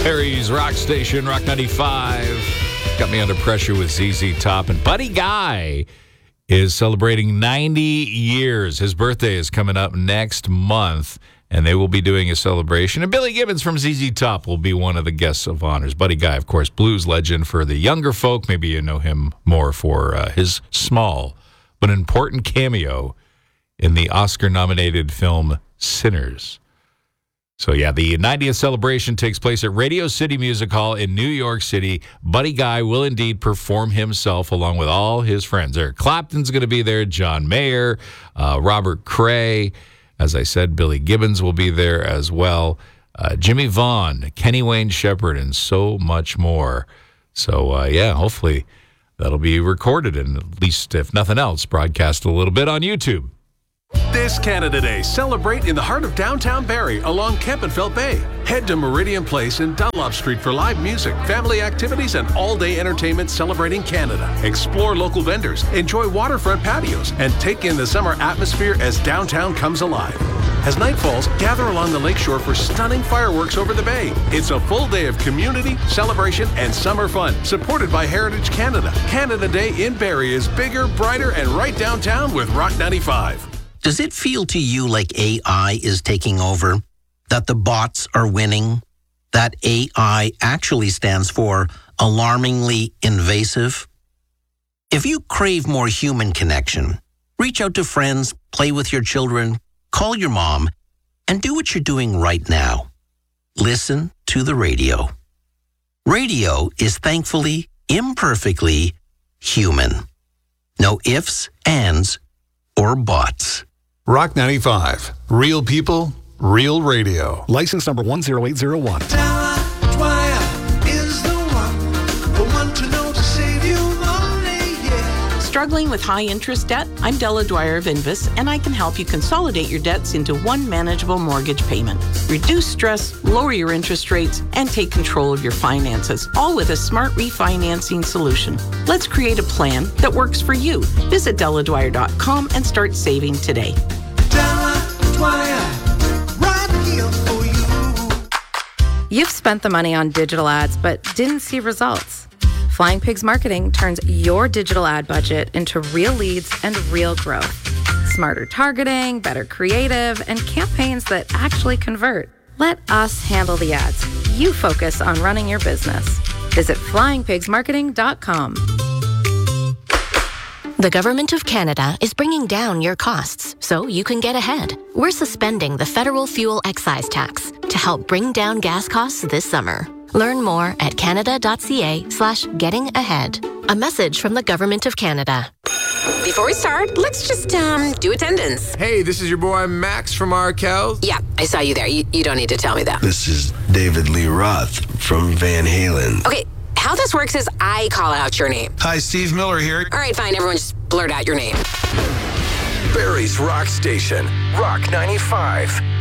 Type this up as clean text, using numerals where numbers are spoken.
Perry's Rock Station, Rock 95. Got me under pressure with ZZ Top. And Buddy Guy is celebrating 90 years. His birthday is coming up next month, and they will be doing a celebration. And Billy Gibbons from ZZ Top will be one of the guests of honors. Buddy Guy, of course, blues legend for the younger folk. Maybe you know him more for his small but important cameo in the Oscar-nominated film Sinners. So, yeah, the 90th celebration takes place at Radio City Music Hall in New York City. Buddy Guy will indeed perform himself along with all his friends. Eric Clapton's going to be there, John Mayer, Robert Cray. As I said, Billy Gibbons will be there as well. Jimmy Vaughn, Kenny Wayne Shepherd, and so much more. So, yeah, hopefully that'll be recorded and at least, if nothing else, broadcast a little bit on YouTube. This Canada Day, celebrate in the heart of downtown Barrie along Kempenfelt Bay. Head to Meridian Place in Dunlop Street for live music, family activities, and all-day entertainment celebrating Canada. Explore local vendors, enjoy waterfront patios, and take in the summer atmosphere as downtown comes alive. As night falls, gather along the lakeshore for stunning fireworks over the bay. It's a full day of community, celebration, and summer fun, supported by Heritage Canada. Canada Day in Barrie is bigger, brighter, and right downtown with Rock 95. Does it feel to you like AI is taking over? That the bots are winning? That AI actually stands for alarmingly invasive? If you crave more human connection, reach out to friends, play with your children, call your mom, and do what you're doing right now. Listen to the radio. Radio is thankfully, imperfectly human. No ifs, ands, or buts. Rock 95. Real people, real radio. License number 10801. Dwyer is the one to know to save you money, yeah. Struggling with high interest debt? I'm Della Dwyer of Invis, and I can help you consolidate your debts into one manageable mortgage payment. Reduce stress, lower your interest rates, and take control of your finances, all with a smart refinancing solution. Let's create a plan that works for you. Visit DellaDwyer.com and start saving today. Della Dwyer, right here for you. You've spent the money on digital ads but didn't see results. Flying Pigs Marketing turns your digital ad budget into real leads and real growth. Smarter targeting, better creative, and campaigns that actually convert. Let us handle the ads. You focus on running your business. Visit flyingpigsmarketing.com. The Government of Canada is bringing down your costs so you can get ahead. We're suspending the federal fuel excise tax to help bring down gas costs this summer. Learn more at canada.ca/getting-ahead. A message from the Government of Canada. Before we start, let's just do attendance. Hey, this is your boy Max from Arkell. Yeah, I saw you there. You don't need to tell me that. This is David Lee Roth from Van Halen. Okay, how this works is I call out your name. Hi, Steve Miller here. All right, fine. Everyone just blurt out your name. Barrie's Rock Station, Rock 95.